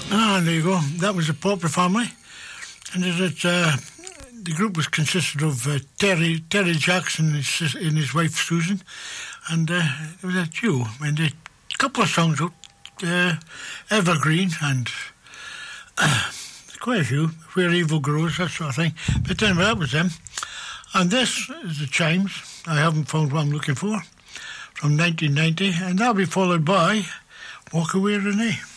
Ah, there you go. That was the Pauper family. And the group was consisted of Terry Jackson and his wife Susan. And there was a duo. And a couple of songs out. Evergreen and quite a few. Where Evil Grows, that sort of thing. But anyway, that was them. And this is the Chimes. I haven't found what I'm looking for. From 1990. And that'll be followed by Walk Away Renee.